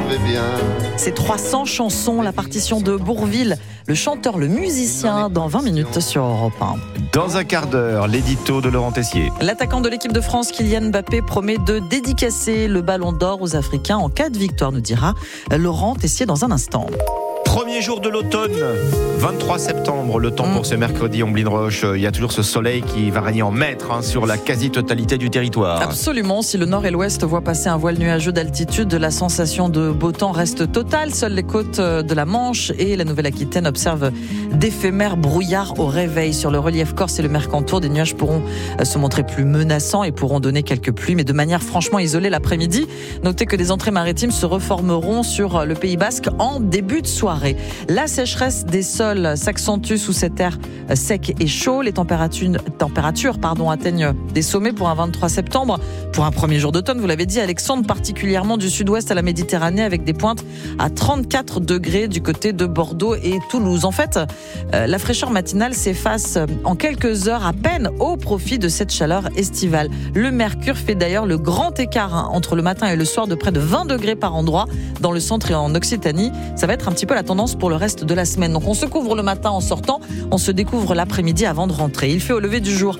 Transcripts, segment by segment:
vais bien. C'est 300 chansons, la partition de Bourvil, le chanteur, le musicien, dans 20 minutes sur Europe 1. Dans un quart d'heure, l'édito de Laurent Tessier. L'attaquant de l'équipe de France, Kylian Mbappé, promet de dédicacer le ballon d'or aux Africains en cas de victoire, nous dira Laurent Tessier dans un instant. Premier jour de l'automne, 23 septembre, le temps pour ce mercredi, Omblin Roche. Il y a toujours ce soleil qui va régner en maître sur la quasi-totalité du territoire. Absolument, si le nord et l'ouest voient passer un voile nuageux d'altitude, la sensation de beau temps reste totale. Seules les côtes de la Manche et la Nouvelle-Aquitaine observent d'éphémères brouillards au réveil. Sur le relief corse et le Mercantour, des nuages pourront se montrer plus menaçants et pourront donner quelques pluies, mais de manière franchement isolée l'après-midi. Notez que des entrées maritimes se reformeront sur le Pays Basque en début de soirée. La sécheresse des sols s'accentue sous cet air sec et chaud. Les températures atteignent des sommets pour un 23 septembre. Pour un premier jour d'automne, vous l'avez dit, Alexandre, particulièrement du sud-ouest à la Méditerranée, avec des pointes à 34 degrés du côté de Bordeaux et Toulouse. En fait, la fraîcheur matinale s'efface en quelques heures à peine au profit de cette chaleur estivale. Le mercure fait d'ailleurs le grand écart entre le matin et le soir de près de 20 degrés par endroit dans le centre et en Occitanie. Ça va être un petit peu la tendance pour le reste de la semaine. Donc on se couvre le matin en sortant, on se découvre l'après-midi avant de rentrer. Il fait au lever du jour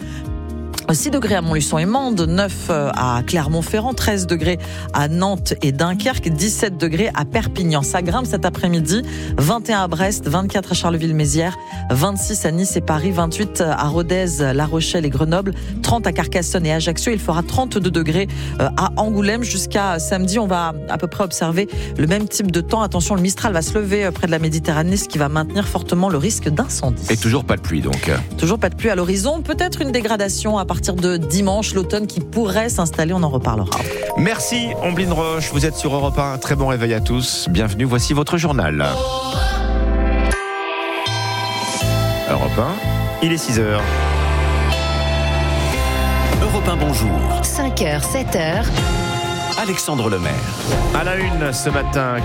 6 degrés à Montluçon et Mende, 9 à Clermont-Ferrand, 13 degrés à Nantes et Dunkerque, 17 degrés à Perpignan. Ça grimpe cet après-midi, 21 à Brest, 24 à Charleville-Mézières, 26 à Nice et Paris, 28 à Rodez, La Rochelle et Grenoble, 30 à Carcassonne et Ajaccio. Il fera 32 degrés à Angoulême. Jusqu'à samedi, on va à peu près observer le même type de temps. Attention, le Mistral va se lever près de la Méditerranée, ce qui va maintenir fortement le risque d'incendie. Et toujours pas de pluie donc. Toujours pas de pluie à l'horizon. Peut-être une dégradation à partir de dimanche, l'automne qui pourrait s'installer, on en reparlera. Merci Omblin Roche, vous êtes sur Europe 1, très bon réveil à tous, bienvenue, voici votre journal. Europe 1, il est 6h. Europe 1, bonjour. 5h, 7h. Alexandre Lemaire. À la une ce matin,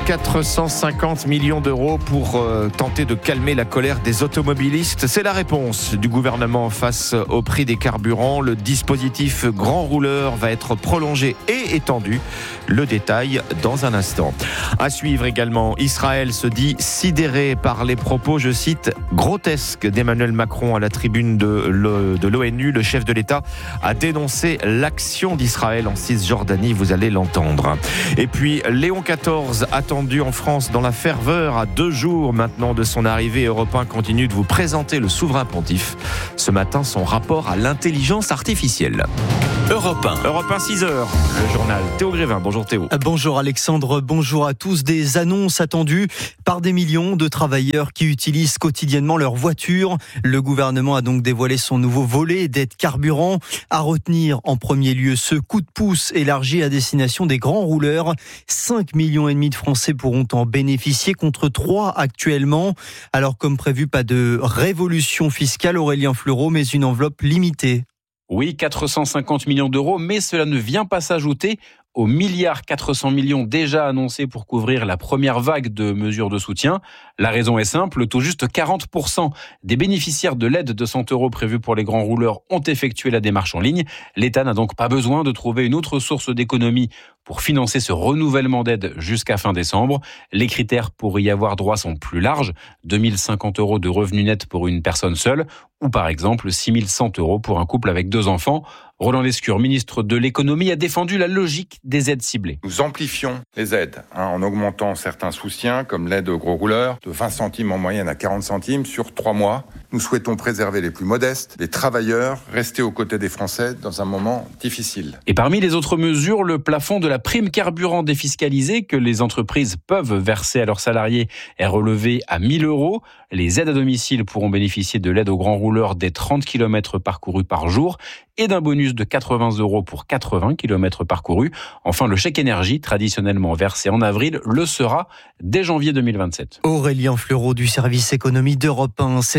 450 millions d'euros pour tenter de calmer la colère des automobilistes. C'est la réponse du gouvernement face au prix des carburants. Le dispositif grand rouleur va être prolongé et étendu. Le détail dans un instant. À suivre également, Israël se dit sidéré par les propos, je cite, grotesques d'Emmanuel Macron à la tribune de l'ONU. Le chef de l'État a dénoncé l'action d'Israël en Cisjordanie. Vous allez l'entendre. Et puis, Léon XIV, attendu en France dans la ferveur à 2 jours maintenant de son arrivée. Europe 1 continue de vous présenter le souverain pontife. Ce matin, son rapport à l'intelligence artificielle. Europe 1. Europe 1, 6h. Le journal Théo Grévin. Bonjour Théo. Bonjour Alexandre, bonjour à tous. Des annonces attendues par des millions de travailleurs qui utilisent quotidiennement leur voiture. Le gouvernement a donc dévoilé son nouveau volet d'aide carburant. À retenir en premier lieu ce coup de pouce élargi à destination des grands rouleurs. 5,5 millions de Français pourront en bénéficier contre 3 actuellement. Alors comme prévu, pas de révolution fiscale, Aurélien Fleureau, mais une enveloppe limitée. Oui, 450 millions d'euros, mais cela ne vient pas s'ajouter aux 1,4 milliard déjà annoncés pour couvrir la première vague de mesures de soutien. La raison est simple, tout juste 40% des bénéficiaires de l'aide de 100 euros prévue pour les grands rouleurs ont effectué la démarche en ligne. L'État n'a donc pas besoin de trouver une autre source d'économie pour financer ce renouvellement d'aide jusqu'à fin décembre. Les critères pour y avoir droit sont plus larges, 2 050 euros de revenus nets pour une personne seule, ou par exemple 6 100 euros pour un couple avec 2 enfants. Roland Lescure, ministre de l'économie, a défendu la logique des aides ciblées. Nous amplifions les aides en augmentant certains soutiens, comme l'aide aux gros rouleurs, de 20 centimes en moyenne à 40 centimes sur 3 mois. Nous souhaitons préserver les plus modestes, les travailleurs, rester aux côtés des Français dans un moment difficile. Et parmi les autres mesures, le plafond de la prime carburant défiscalisée que les entreprises peuvent verser à leurs salariés est relevé à 1 000 euros. Les aides à domicile pourront bénéficier de l'aide aux grands rouleurs des 30 km parcourus par jour et d'un bonus de 80 euros pour 80 km parcourus. Enfin, le chèque énergie, traditionnellement versé en avril, le sera dès janvier 2027. Aurélien Fleureau du service économie d'Europe 1. Cette crise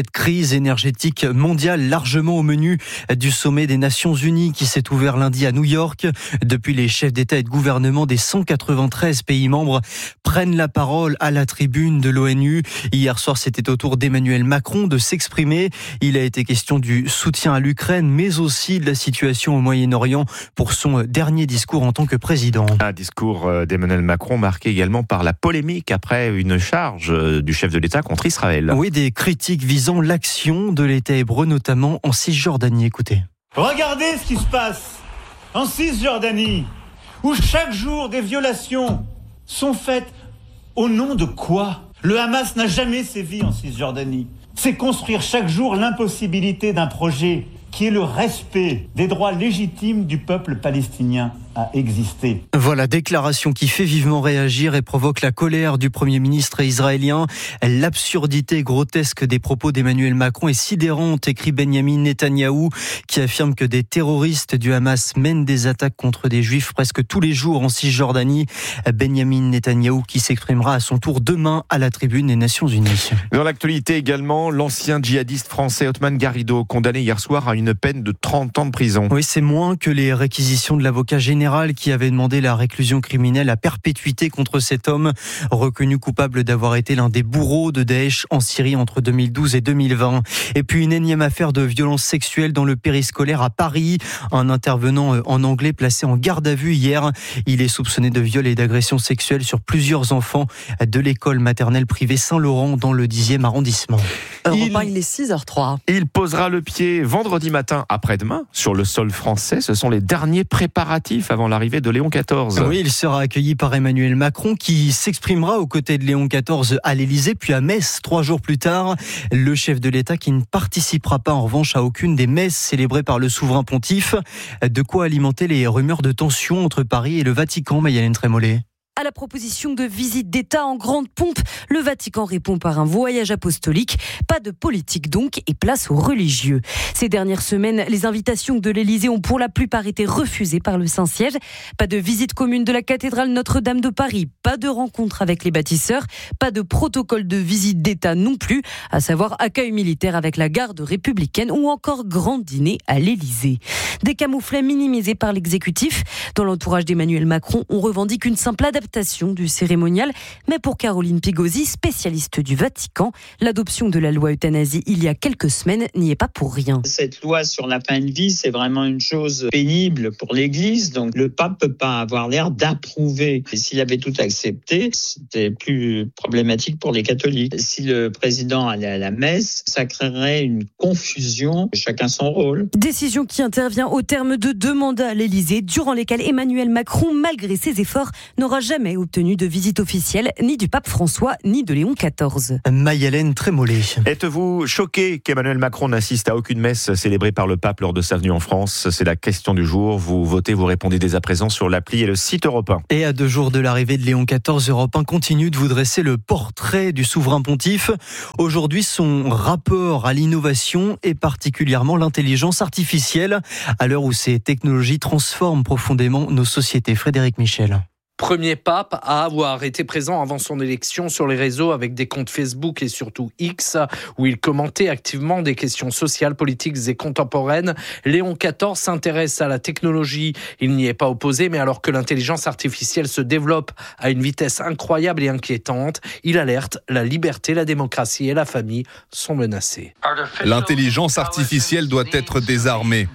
crise énergétique mondiale largement au menu du sommet des Nations Unies qui s'est ouvert lundi à New York. Depuis, les chefs d'État et de gouvernement des 193 pays membres prennent la parole à la tribune de l'ONU. Hier soir, c'était au tour d'Emmanuel Macron de s'exprimer. Il a été question du soutien à l'Ukraine, mais aussi de la situation au Moyen-Orient pour son dernier discours en tant que président. Un discours d'Emmanuel Macron marqué également par la polémique après une charge du chef de l'État contre Israël. Oui, des critiques visant l'action de l'État hébreu, notamment en Cisjordanie. Écoutez. Regardez ce qui se passe en Cisjordanie, où chaque jour des violations sont faites au nom de quoi ? Le Hamas n'a jamais sévi en Cisjordanie. C'est construire chaque jour l'impossibilité d'un projet qui est le respect des droits légitimes du peuple palestinien à exister. Voilà, déclaration qui fait vivement réagir et provoque la colère du Premier ministre israélien. L'absurdité grotesque des propos d'Emmanuel Macron est sidérante, écrit Benjamin Netanyahou, qui affirme que des terroristes du Hamas mènent des attaques contre des juifs presque tous les jours en Cisjordanie. Benjamin Netanyahou qui s'exprimera à son tour demain à la tribune des Nations Unies. Dans l'actualité également, l'ancien djihadiste français Othman Garrido, condamné hier soir à une peine de 30 ans de prison. Oui, c'est moins que les réquisitions de l'avocat général qui avait demandé la réclusion criminelle à perpétuité contre cet homme, reconnu coupable d'avoir été l'un des bourreaux de Daesh en Syrie entre 2012 et 2020. Et puis une énième affaire de violence sexuelle dans le périscolaire à Paris. Un intervenant en anglais placé en garde à vue hier. Il est soupçonné de viol et d'agression sexuelle sur plusieurs enfants de l'école maternelle privée Saint-Laurent dans le 10e arrondissement. Il est 6h03. Il posera le pied vendredi matin après-demain sur le sol français. Ce sont les derniers préparatifs avant l'arrivée de Léon XIV. Oui, il sera accueilli par Emmanuel Macron qui s'exprimera aux côtés de Léon XIV à l'Élysée, puis à Metz 3 jours plus tard. Le chef de l'État qui ne participera pas en revanche à aucune des messes célébrées par le souverain pontife. De quoi alimenter les rumeurs de tension entre Paris et le Vatican, Maïlène Trémollet. À la proposition de visite d'État en grande pompe, le Vatican répond par un voyage apostolique. Pas de politique donc et place aux religieux. Ces dernières semaines, les invitations de l'Élysée ont pour la plupart été refusées par le Saint-Siège. Pas de visite commune de la cathédrale Notre-Dame de Paris, pas de rencontre avec les bâtisseurs, pas de protocole de visite d'État non plus, à savoir accueil militaire avec la garde républicaine ou encore grand dîner à l'Élysée. Des camouflets minimisés par l'exécutif. Dans l'entourage d'Emmanuel Macron, on revendique une simple adaptation du cérémonial, mais pour Caroline Pigozzi, spécialiste du Vatican, l'adoption de la loi euthanasie il y a quelques semaines n'y est pas pour rien. Cette loi sur la fin de vie, c'est vraiment une chose pénible pour l'Église, donc le pape peut pas avoir l'air d'approuver. Et s'il avait tout accepté, c'était plus problématique pour les catholiques. Si le président allait à la messe, ça créerait une confusion, chacun son rôle. Décision qui intervient au terme de 2 mandats à l'Élysée, durant lesquels Emmanuel Macron, malgré ses efforts, n'aura jamais obtenu de visite officielle, ni du pape François, ni de Léon XIV. Maïlène Trémollet. Êtes-vous choqué qu'Emmanuel Macron n'assiste à aucune messe célébrée par le pape lors de sa venue en France ? C'est la question du jour. Vous votez, vous répondez dès à présent sur l'appli et le site Europe 1. Et à 2 jours de l'arrivée de Léon XIV, Europe 1 continue de vous dresser le portrait du souverain pontife. Aujourd'hui, son rapport à l'innovation et particulièrement l'intelligence artificielle, à l'heure où ces technologies transforment profondément nos sociétés. Frédéric Michel. Premier pape à avoir été présent avant son élection sur les réseaux avec des comptes Facebook et surtout X, où il commentait activement des questions sociales, politiques et contemporaines. Léon XIV s'intéresse à la technologie. Il n'y est pas opposé, mais alors que l'intelligence artificielle se développe à une vitesse incroyable et inquiétante, il alerte, la liberté, la démocratie et la famille sont menacées. L'intelligence artificielle doit être désarmée.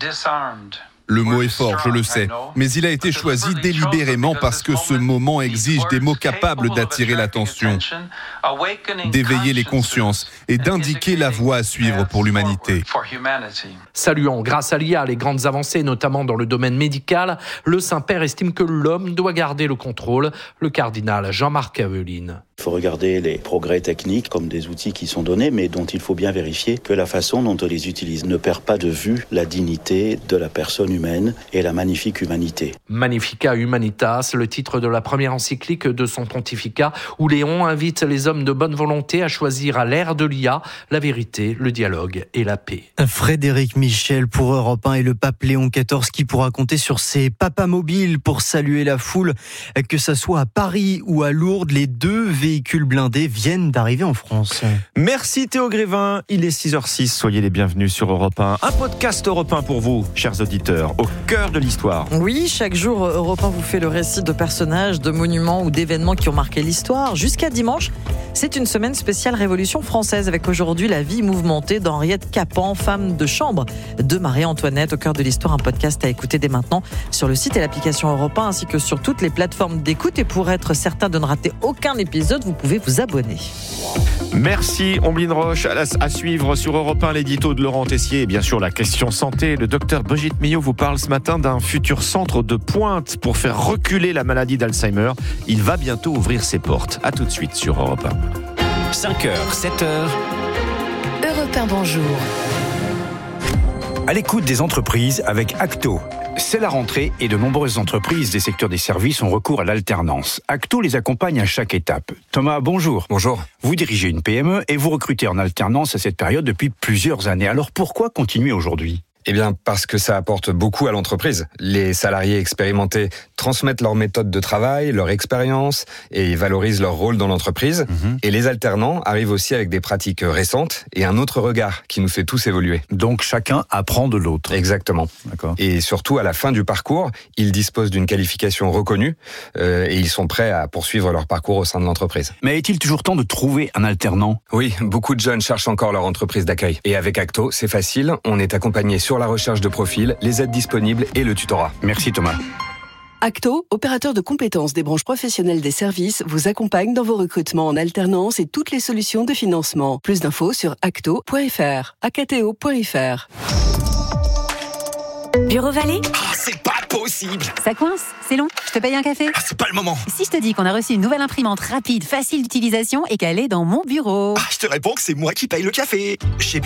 Le mot est fort, je le sais, mais il a été choisi délibérément parce que ce moment exige des mots capables d'attirer l'attention, d'éveiller les consciences et d'indiquer la voie à suivre pour l'humanité. Saluant grâce à l'IA les grandes avancées, notamment dans le domaine médical, le Saint-Père estime que l'homme doit garder le contrôle. Le cardinal Jean-Marc Aveline. Il faut regarder les progrès techniques comme des outils qui sont donnés, mais dont il faut bien vérifier que la façon dont on les utilise ne perd pas de vue la dignité de la personne humaine. humaine et la magnifique humanité. Magnifica Humanitas, le titre de la première encyclique de son pontificat, où Léon invite les hommes de bonne volonté à choisir à l'ère de l'IA la vérité, le dialogue et la paix. Frédéric Michel pour Europe 1 et le pape Léon XIV qui pourra compter sur ses papas mobiles pour saluer la foule. Que ça soit à Paris ou à Lourdes, les 2 véhicules blindés viennent d'arriver en France. Merci Théo Grévin, il est 6h06, soyez les bienvenus sur Europe 1. Un podcast Europe 1 pour vous, chers auditeurs, au cœur de l'histoire. Oui, chaque jour, Europe 1 vous fait le récit de personnages, de monuments ou d'événements qui ont marqué l'histoire. Jusqu'à dimanche, c'est une semaine spéciale Révolution française avec aujourd'hui la vie mouvementée d'Henriette Capan, femme de chambre de Marie-Antoinette. Au cœur de l'histoire, un podcast à écouter dès maintenant sur le site et l'application Europe 1 ainsi que sur toutes les plateformes d'écoute. Et pour être certain de ne rater aucun épisode, vous pouvez vous abonner. Merci Omblin Roche. À suivre sur Europe 1 l'édito de Laurent Tessier et bien sûr la question santé. Le docteur Brigitte Millot vous parle ce matin d'un futur centre de pointe pour faire reculer la maladie d'Alzheimer. Il va bientôt ouvrir ses portes. À tout de suite sur Europe 1. 5h, 7h. Europe 1, bonjour. À l'écoute des entreprises avec Acto. C'est la rentrée et de nombreuses entreprises des secteurs des services ont recours à l'alternance. Acto les accompagne à chaque étape. Thomas, bonjour. Bonjour. Vous dirigez une PME et vous recrutez en alternance à cette période depuis plusieurs années. Alors pourquoi continuer aujourd'hui ? Eh bien, parce que ça apporte beaucoup à l'entreprise. Les salariés expérimentés transmettent leur méthode de travail, leur expérience et valorisent leur rôle dans l'entreprise. Et les alternants arrivent aussi avec des pratiques récentes et un autre regard qui nous fait tous évoluer. Donc chacun apprend de l'autre. Exactement. D'accord. Et surtout, à la fin du parcours, ils disposent d'une qualification reconnue et ils sont prêts à poursuivre leur parcours au sein de l'entreprise. Mais est-il toujours temps de trouver un alternant ? Oui, beaucoup de jeunes cherchent encore leur entreprise d'accueil. Et avec Acto, c'est facile, on est accompagné sur la recherche de profil, les aides disponibles et le tutorat. Merci Thomas. Acto, opérateur de compétences des branches professionnelles des services, vous accompagne dans vos recrutements en alternance et toutes les solutions de financement. Plus d'infos sur acto.fr, acto.fr. Bureau Vallée ? C'est pas possible! Ça coince? C'est long? Je te paye un café? C'est pas le moment! Si je te dis qu'on a reçu une nouvelle imprimante rapide, facile d'utilisation et qu'elle est dans mon bureau? Je te réponds que c'est moi qui paye le café! Chez